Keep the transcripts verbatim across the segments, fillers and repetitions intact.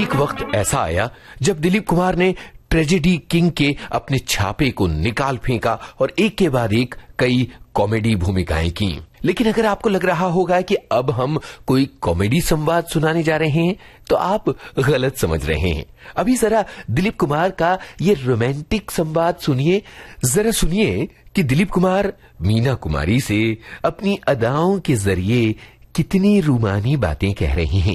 एक वक्त ऐसा आया जब दिलीप कुमार ने ट्रेजेडी किंग के अपने छापे को निकाल फेंका और एक के बाद एक कई कॉमेडी भूमिकाएं की। लेकिन अगर आपको लग रहा होगा कि अब हम कोई कॉमेडी संवाद सुनाने जा रहे हैं तो आप गलत समझ रहे हैं। अभी जरा दिलीप कुमार का ये रोमांटिक संवाद सुनिए। जरा सुनिए कि दिलीप कुमार मीना कुमारी से अपनी अदाओं के जरिए कितनी रूमानी बातें कह रहे हैं।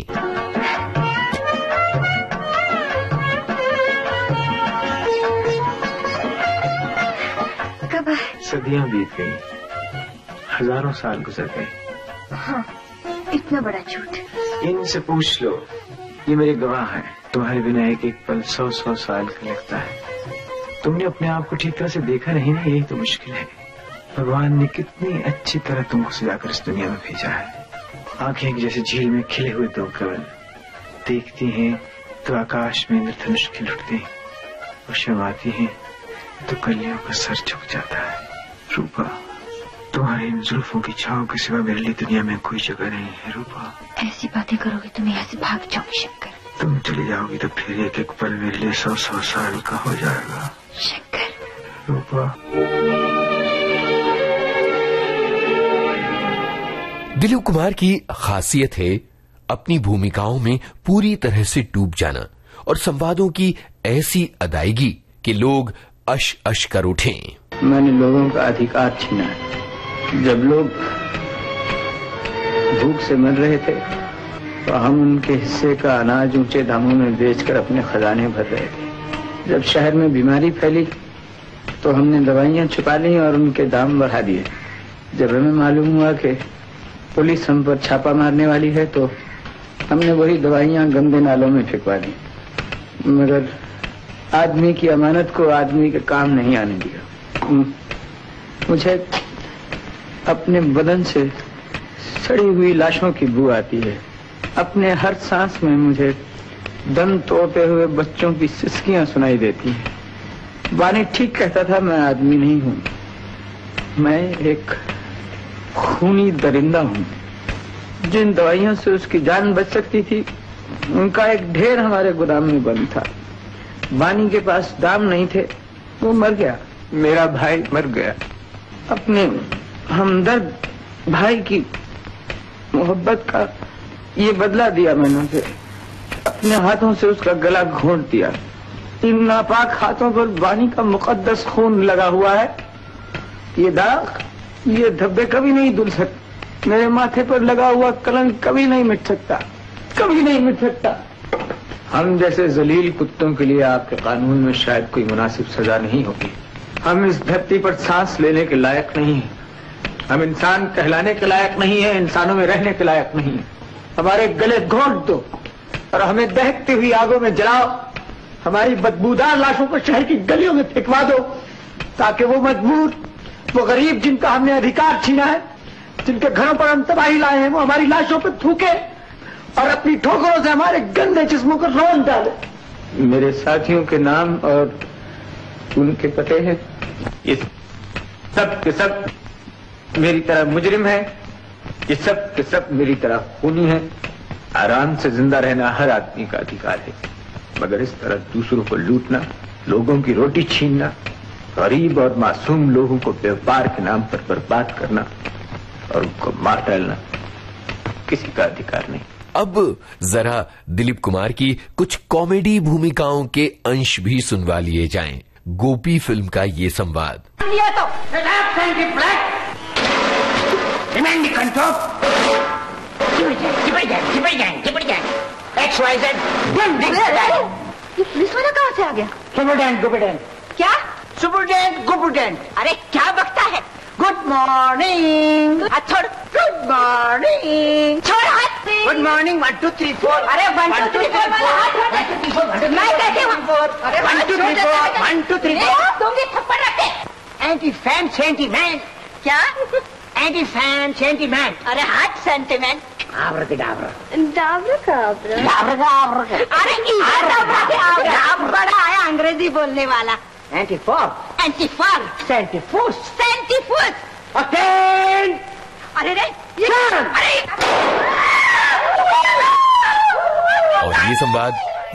सदियां बीत गई, हजारों साल गुजर गए। हाँ, इतना बड़ा झूठ। इनसे पूछ लो, ये मेरे गवाह हैं। तुम्हारे बिना एक एक पल सौ सौ साल का लगता है। तुमने अपने आप को ठीक तरह से देखा नहीं ना, यही तो मुश्किल है। भगवान ने कितनी अच्छी तरह तुमको सजाकर इस दुनिया में भेजा है। आंखें जैसे झील में खिले हुए दो कमल, देखती हैं तो आकाश में इंद्रधनुष खिल उठते, और शर्माती हैं तो कलियों का सर झुक जाता है। रूपा, तुम्हारी इन जुल्फों की छांव के सिवा मेरे लिए दुनिया में कोई जगह नहीं है। रूपा, ऐसी बातें करोगे तुम यहाँ से भाग जाओगे शंकर। तुम चली जाओगी तो फिर एक एक पल मेरे लिए सौ सौ साल का हो जाएगा। शंकर। रूपा। दिलीप कुमार की खासियत है अपनी भूमिकाओं में पूरी तरह से डूब जाना और संवादों की ऐसी अदायगी कि लोग अश अश कर उठे। मैंने लोगों का अधिकार छीना है। जब लोग भूख से मर रहे थे तो हम उनके हिस्से का अनाज ऊंचे दामों में बेचकर अपने खजाने भर रहे थे। जब शहर में बीमारी फैली तो हमने दवाइयां छुपा ली और उनके दाम बढ़ा दिए। जब हमें मालूम हुआ कि पुलिस हम पर छापा मारने वाली है तो हमने वही दवाइयां गंदे नालों में फेंकवा दी। मगर आदमी की अमानत को आदमी के काम नहीं आने दिया। मुझे अपने बदन से सड़ी हुई लाशों की बू आती है। अपने हर सांस में मुझे दम तोड़ते हुए बच्चों की सिसकियां सुनाई देती हैं। वानी ठीक कहता था, मैं आदमी नहीं हूं, मैं एक खूनी दरिंदा हूं। जिन दवाइयों से उसकी जान बच सकती थी उनका एक ढेर हमारे गोदाम में बंद था। वानी के पास दाम नहीं थे, वो मर गया। मेरा भाई मर गया। अपने हमदर्द भाई की मोहब्बत का ये बदला दिया मैंने उसे। अपने हाथों से उसका गला घोंट दिया। इन नापाक हाथों पर वानी का मुकद्दस खून लगा हुआ है। ये दाग, ये धब्बे कभी नहीं धुल सकते। मेरे माथे पर लगा हुआ कलंक कभी नहीं मिट सकता, कभी नहीं मिट सकता। हम जैसे जलील कुत्तों के लिए आपके कानून में शायद कोई मुनासिब सजा नहीं होगी। हम इस धरती पर सांस लेने के लायक नहीं हैं। हम इंसान कहलाने के लायक नहीं है, इंसानों में रहने के लायक नहीं है। हमारे गले घोंट दो और हमें दहकती हुई आगों में जलाओ। हमारी बदबूदार लाशों को शहर की गलियों में फेंकवा दो ताकि वो मजबूर, वो गरीब जिनका हमने अधिकार छीना है, जिनके घरों पर हम तबाही लाए हैं, वो हमारी लाशों पर थूके और अपनी ठोकरों से हमारे गंदे जिस्मों को रौंद डाले। मेरे साथियों के नाम और उनके पते हैं। ये सब के सब मेरी तरह मुजरिम है, ये सब के सब मेरी तरह खूनी है। आराम से जिंदा रहना हर आदमी का अधिकार है, मगर इस तरह दूसरों को लूटना, लोगों की रोटी छीनना, गरीब और मासूम लोगों को व्यापार के नाम पर बर्बाद करना और उनको मार डालना किसी का अधिकार नहीं। अब जरा दिलीप कुमार की कुछ कॉमेडी भूमिकाओं के अंश भी सुनवा लिए जाएं। गोपी फिल्म का ये संवाद। ये पुलिस वाला कहाँ से आ गया? Superintendent, superintendent. क्या? Superintendent, superintendent. अरे क्या बकता है? Good morning. छोड़। Good morning. छोड़ हाथ से। Good morning. One two three four. अरे वन टू थ्री फोर वाला हाथ हटा। मैं कहती हूँ। अरे one two three four, one two three four. तुम भी थप्पड़ रखे। Anti fan sentiment. क्या? Anti fan sentiment. अरे हाथ सेंटीमेंट। आवर के डाबर। डाबर का आबर। डाबर का आवर। अरे इधर बड़ा आया अंग्रेजी बोलने वाला। Anti four. Anti four. Senti four. Senti four. Attend. अरे रे ये Sir! अरे और ये संवाद